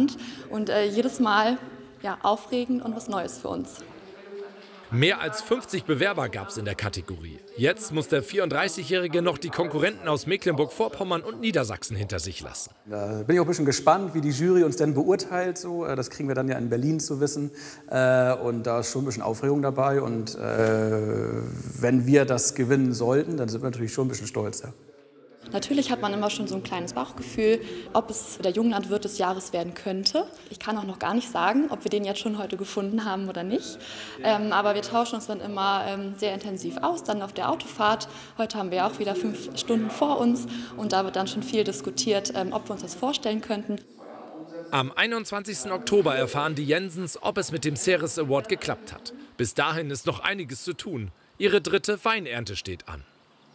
spannend und jedes Mal ja, aufregend und was Neues für uns. Mehr als 50 Bewerber gab es in der Kategorie. Jetzt muss der 34-Jährige noch die Konkurrenten aus Mecklenburg-Vorpommern und Niedersachsen hinter sich lassen. Da bin ich auch ein bisschen gespannt, wie die Jury uns denn beurteilt. So. Das kriegen wir dann ja in Berlin zu wissen. Und da ist schon ein bisschen Aufregung dabei. Und wenn wir das gewinnen sollten, dann sind wir natürlich schon ein bisschen stolz. Ja. Natürlich hat man immer schon so ein kleines Bauchgefühl, ob es der Junglandwirt des Jahres werden könnte. Ich kann auch noch gar nicht sagen, ob wir den jetzt schon heute gefunden haben oder nicht. Aber wir tauschen uns dann immer sehr intensiv aus, dann auf der Autofahrt. Heute haben wir auch wieder 5 Stunden vor uns und da wird dann schon viel diskutiert, ob wir uns das vorstellen könnten. Am 21. Oktober erfahren die Jensens, ob es mit dem Ceres Award geklappt hat. Bis dahin ist noch einiges zu tun. Ihre 3. Weinernte steht an.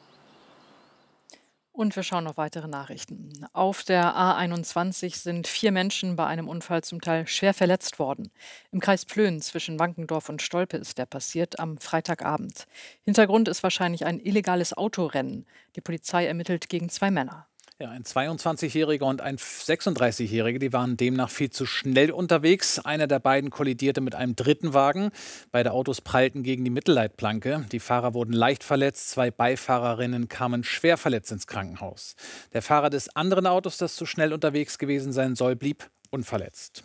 Und wir schauen auf weitere Nachrichten. Auf der A21 sind 4 Menschen bei einem Unfall zum Teil schwer verletzt worden. Im Kreis Plön zwischen Wankendorf und Stolpe ist der passiert am Freitagabend. Hintergrund ist wahrscheinlich ein illegales Autorennen. Die Polizei ermittelt gegen 2 Männer. Ja, ein 22-Jähriger und ein 36-Jähriger, die waren demnach viel zu schnell unterwegs. Einer der beiden kollidierte mit einem dritten Wagen. Beide Autos prallten gegen die Mittelleitplanke. Die Fahrer wurden leicht verletzt. 2 Beifahrerinnen kamen schwer verletzt ins Krankenhaus. Der Fahrer des anderen Autos, das zu schnell unterwegs gewesen sein soll, blieb unverletzt.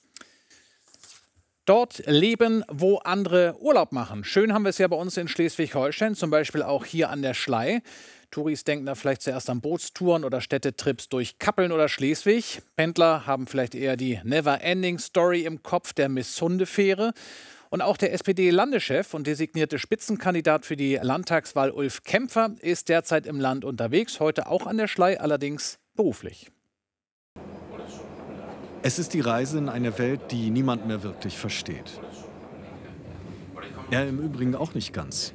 Dort leben, wo andere Urlaub machen. Schön haben wir es ja bei uns in Schleswig-Holstein, zum Beispiel auch hier an der Schlei. Touris denken da vielleicht zuerst an Bootstouren oder Städtetrips durch Kappeln oder Schleswig. Pendler haben vielleicht eher die Never-Ending-Story im Kopf der Missunde-Fähre. Und auch der SPD-Landeschef und designierte Spitzenkandidat für die Landtagswahl Ulf Kämpfer ist derzeit im Land unterwegs, heute auch an der Schlei, allerdings beruflich. Es ist die Reise in eine Welt, die niemand mehr wirklich versteht. Er im Übrigen auch nicht ganz.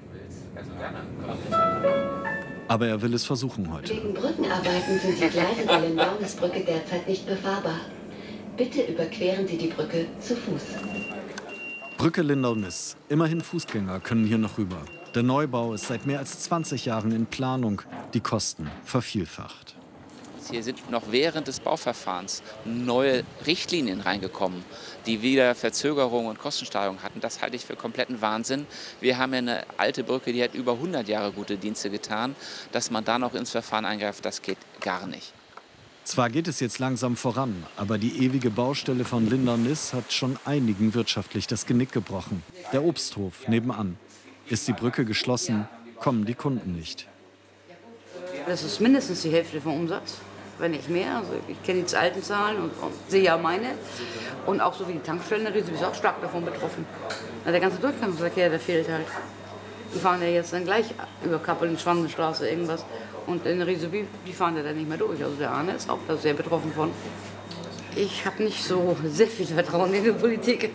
Aber er will es versuchen heute. Wegen Brückenarbeiten sind die Gleise der Lindaunisbrücke derzeit nicht befahrbar. Bitte überqueren Sie die Brücke zu Fuß. Brücke Lindau-Niss. Immerhin Fußgänger können hier noch rüber. Der Neubau ist seit mehr als 20 Jahren in Planung. Die Kosten vervielfacht. Hier sind noch während des Bauverfahrens neue Richtlinien reingekommen, die wieder Verzögerungen und Kostensteigerungen hatten. Das halte ich für kompletten Wahnsinn. Wir haben ja eine alte Brücke, die hat über 100 Jahre gute Dienste getan. Dass man da noch ins Verfahren eingreift, das geht gar nicht. Zwar geht es jetzt langsam voran, aber die ewige Baustelle von Lindau-Niss hat schon einigen wirtschaftlich das Genick gebrochen. Der Obsthof nebenan. Ist die Brücke geschlossen, kommen die Kunden nicht. Das ist mindestens die Hälfte vom Umsatz, wenn nicht mehr. Also ich kenne die alten Zahlen und sehe ja meine. Und auch so wie die Tankstellen natürlich ist auch stark davon betroffen. Der ganze Durchgangsverkehr, der fehlt halt. Die fahren ja jetzt dann gleich über Kappeln, Schwanenstraße, irgendwas. Und in Rieseby, die fahren ja dann nicht mehr durch. Also der Arne ist auch da sehr betroffen von. Ich habe nicht so sehr viel Vertrauen in die Politik.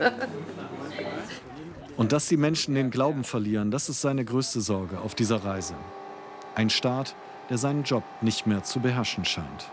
Und dass die Menschen den Glauben verlieren, das ist seine größte Sorge auf dieser Reise. Ein Staat, der seinen Job nicht mehr zu beherrschen scheint.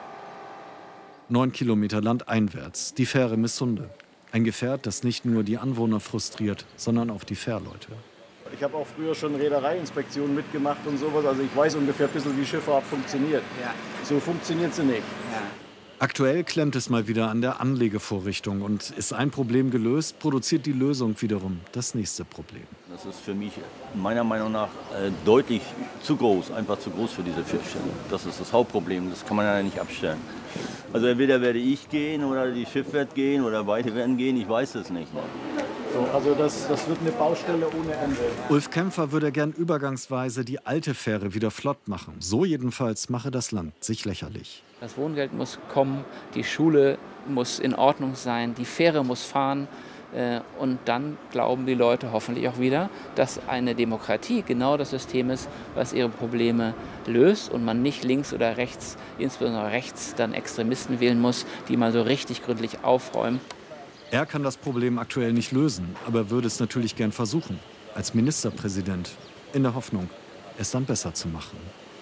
9 Kilometer landeinwärts, die Fähre Missunde. Ein Gefährt, das nicht nur die Anwohner frustriert, sondern auch die Fährleute. Ich habe auch früher schon Reedereiinspektionen mitgemacht und sowas. Also ich weiß ungefähr ein bisschen, wie Schifffahrt funktioniert. Ja. So funktioniert sie nicht. Ja. Aktuell klemmt es mal wieder an der Anlegevorrichtung. Und ist ein Problem gelöst, produziert die Lösung wiederum das nächste Problem. Das ist für mich meiner Meinung nach deutlich zu groß, einfach zu groß für diese Schiffstelle. Das ist das Hauptproblem, das kann man ja nicht abstellen. Also entweder werde ich gehen oder die Schiff wird gehen oder beide werden gehen, ich weiß es nicht. So, also das wird eine Baustelle ohne Ende. Ulf Kämpfer würde gern übergangsweise die alte Fähre wieder flott machen. So jedenfalls mache das Land sich lächerlich. Das Wohngeld muss kommen, die Schule muss in Ordnung sein, die Fähre muss fahren. Und dann glauben die Leute hoffentlich auch wieder, dass eine Demokratie genau das System ist, was ihre Probleme löst und man nicht links oder rechts, insbesondere rechts, dann Extremisten wählen muss, die mal so richtig gründlich aufräumen. Er kann das Problem aktuell nicht lösen, aber würde es natürlich gern versuchen, als Ministerpräsident, in der Hoffnung, es dann besser zu machen.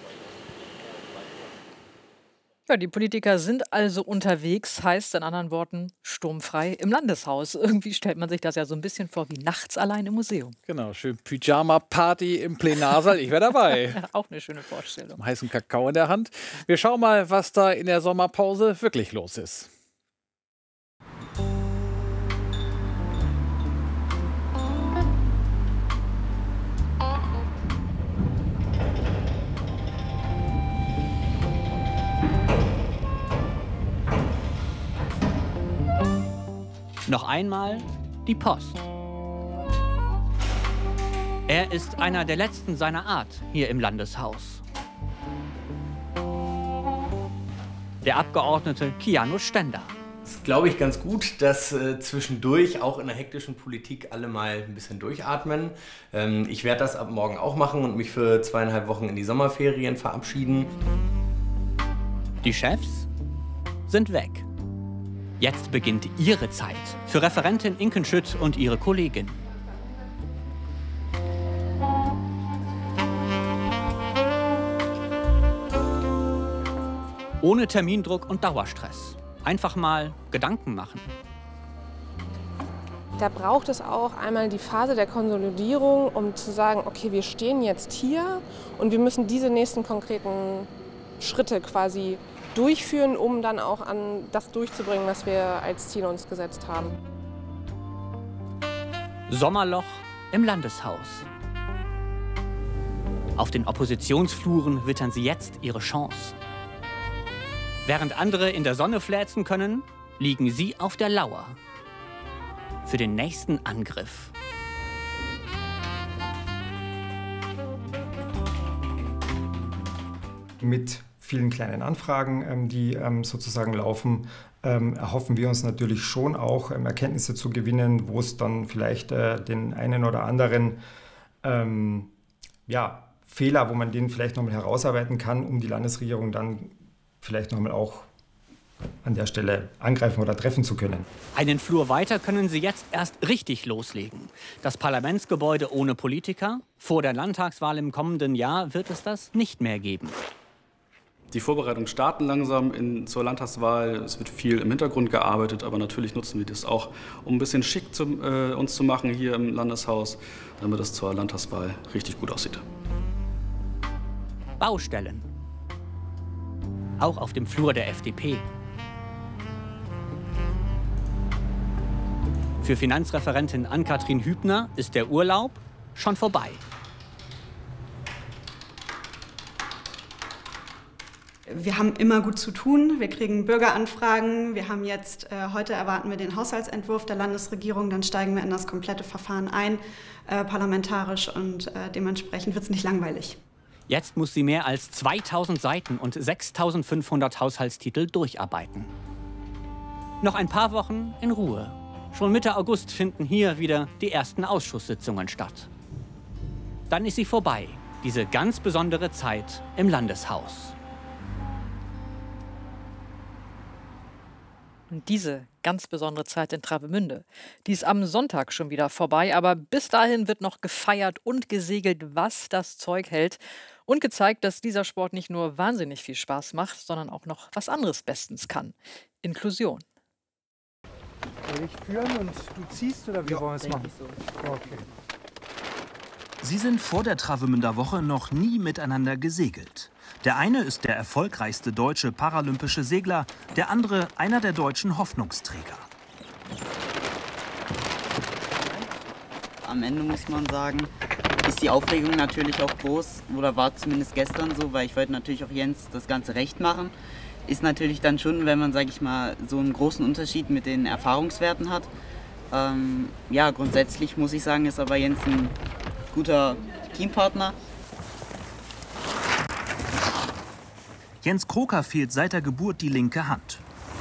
Ja, die Politiker sind also unterwegs, heißt in anderen Worten sturmfrei im Landeshaus. Irgendwie stellt man sich das ja so ein bisschen vor wie nachts allein im Museum. Genau, schön Pyjama-Party im Plenarsaal, ich wäre dabei. Auch eine schöne Vorstellung. Heißen Kakao in der Hand. Wir schauen mal, was da in der Sommerpause wirklich los ist. Noch einmal die Post. Er ist einer der letzten seiner Art hier im Landeshaus. Der Abgeordnete Kianus Stender. Es ist, glaube ich, ganz gut, dass zwischendurch auch in der hektischen Politik alle mal ein bisschen durchatmen. Ich werde das ab morgen auch machen und mich für 2,5 Wochen in die Sommerferien verabschieden. Die Chefs sind weg. Jetzt beginnt ihre Zeit für Referentin Inken Schütt und ihre Kollegin. Ohne Termindruck und Dauerstress. Einfach mal Gedanken machen. Da braucht es auch einmal die Phase der Konsolidierung, um zu sagen, okay, wir stehen jetzt hier und wir müssen diese nächsten konkreten Schritte quasi durchführen, um dann auch an das durchzubringen, was wir als Ziel uns gesetzt haben. Sommerloch im Landeshaus. Auf den Oppositionsfluren wittern sie jetzt ihre Chance. Während andere in der Sonne fläzen können, liegen sie auf der Lauer für den nächsten Angriff. Mit vielen kleinen Anfragen, die sozusagen laufen, erhoffen wir uns natürlich schon auch Erkenntnisse zu gewinnen, wo es dann vielleicht den einen oder anderen Fehler, wo man den vielleicht nochmal herausarbeiten kann, um die Landesregierung dann vielleicht nochmal auch an der Stelle angreifen oder treffen zu können. Einen Flur weiter können sie jetzt erst richtig loslegen. Das Parlamentsgebäude ohne Politiker. Vor der Landtagswahl im kommenden Jahr wird es das nicht mehr geben. Die Vorbereitungen starten langsam zur Landtagswahl. Es wird viel im Hintergrund gearbeitet, aber natürlich nutzen wir das auch, um ein bisschen schick uns zu machen hier im Landeshaus, damit es zur Landtagswahl richtig gut aussieht. Baustellen. Auch auf dem Flur der FDP. Für Finanzreferentin Ann-Kathrin Hübner ist der Urlaub schon vorbei. Wir haben immer gut zu tun. Wir kriegen Bürgeranfragen. Wir haben jetzt, heute erwarten wir den Haushaltsentwurf der Landesregierung. Dann steigen wir in das komplette Verfahren ein, parlamentarisch. Und dementsprechend wird es nicht langweilig. Jetzt muss sie mehr als 2000 Seiten und 6500 Haushaltstitel durcharbeiten. Noch ein paar Wochen in Ruhe. Schon Mitte August finden hier wieder die ersten Ausschusssitzungen statt. Dann ist sie vorbei, diese ganz besondere Zeit im Landeshaus. Und diese ganz besondere Zeit in Travemünde, die ist am Sonntag schon wieder vorbei. Aber bis dahin wird noch gefeiert und gesegelt, was das Zeug hält. Und gezeigt, dass dieser Sport nicht nur wahnsinnig viel Spaß macht, sondern auch noch was anderes bestens kann. Inklusion. Soll ich führen und du ziehst oder wie wollen wir es machen? So. Okay. Sie sind vor der Travemünder Woche noch nie miteinander gesegelt. Der eine ist der erfolgreichste deutsche paralympische Segler, der andere einer der deutschen Hoffnungsträger. Am Ende muss man sagen, ist die Aufregung natürlich auch groß, oder war zumindest gestern so, weil ich wollte natürlich auch Jens das Ganze recht machen. Ist natürlich dann schon, wenn man, sage ich mal, so einen großen Unterschied mit den Erfahrungswerten hat. Ja, grundsätzlich muss ich sagen, ist aber Jens ein guter Teampartner. Jens Kroker fehlt seit der Geburt die linke Hand.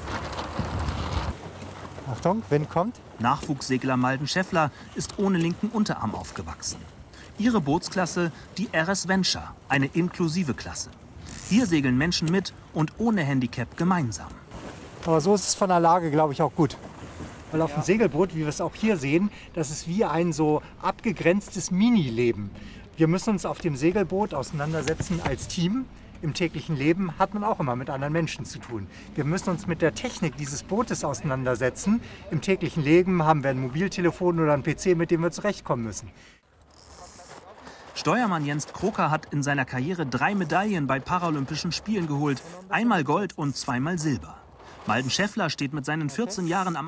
Achtung, Wind kommt. Nachwuchssegler Malden Scheffler ist ohne linken Unterarm aufgewachsen. Ihre Bootsklasse die RS Venture, eine inklusive Klasse. Hier segeln Menschen mit und ohne Handicap gemeinsam. Aber so ist es von der Lage, glaube ich, auch gut. Weil auf dem Segelboot, wie wir es auch hier sehen, das ist wie ein so abgegrenztes Mini-Leben. Wir müssen uns auf dem Segelboot auseinandersetzen als Team. Im täglichen Leben hat man auch immer mit anderen Menschen zu tun. Wir müssen uns mit der Technik dieses Bootes auseinandersetzen. Im täglichen Leben haben wir ein Mobiltelefon oder einen PC, mit dem wir zurechtkommen müssen. Steuermann Jens Kroker hat in seiner Karriere 3 Medaillen bei Paralympischen Spielen geholt. Einmal Gold und zweimal Silber. Malden Scheffler steht mit seinen 14 Jahren am